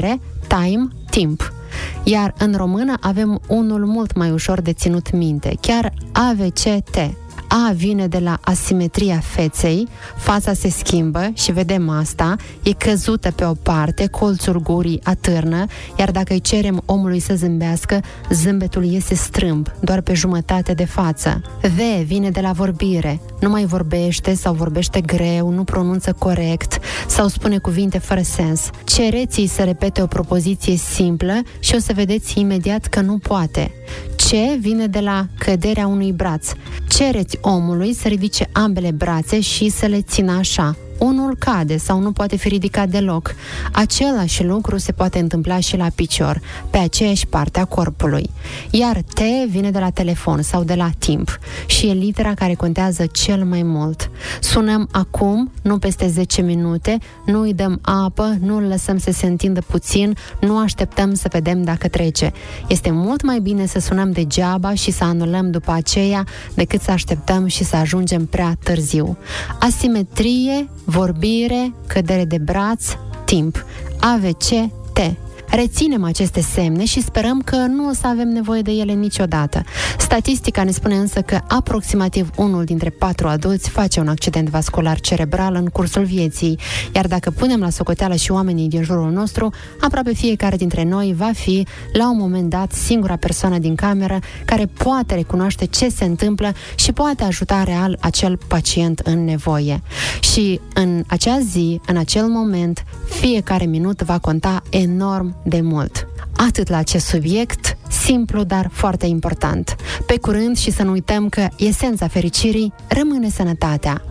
încredere, time, timp. Iar în română avem unul mult mai ușor de ținut minte, chiar AVCT. A vine de la asimetria feței, fața se schimbă și vedem asta, e căzută pe o parte, colțul gurii atârnă, iar dacă îi cerem omului să zâmbească, zâmbetul iese strâmb, doar pe jumătate de față. V vine de la vorbire, nu mai vorbește sau vorbește greu, nu pronunță corect sau spune cuvinte fără sens. Cereți-i să repete o propoziție simplă și o să vedeți imediat că nu poate. C vine de la căderea unui braț. Cereți omului să ridice ambele brațe și să le țină așa. Unul cade sau nu poate fi ridicat deloc. Același lucru se poate întâmpla și la picior, pe aceeași parte a corpului. Iar T vine de la telefon sau de la timp și e litera care contează cel mai mult. Sunăm acum, nu peste 10 minute, nu îi dăm apă, nu îl lăsăm să se întindă puțin, nu așteptăm să vedem dacă trece. Este mult mai bine să sunăm degeaba și să anulăm după aceea decât să așteptăm și să ajungem prea târziu. Asimetrie, vorbire, cădere de braț, timp. AVCT. Reținem aceste semne și sperăm că nu o să avem nevoie de ele niciodată. Statistica ne spune însă că aproximativ 1 dintre 4 adulți face un accident vascular cerebral în cursul vieții, iar dacă punem la socoteală și oamenii din jurul nostru, aproape fiecare dintre noi va fi, la un moment dat, singura persoană din cameră care poate recunoaște ce se întâmplă și poate ajuta real acel pacient în nevoie. Și în acea zi, în acel moment, fiecare minut va conta enorm de mult. Atât la acest subiect, simplu, dar foarte important. Pe curând și să nu uităm că esența fericirii rămâne sănătatea.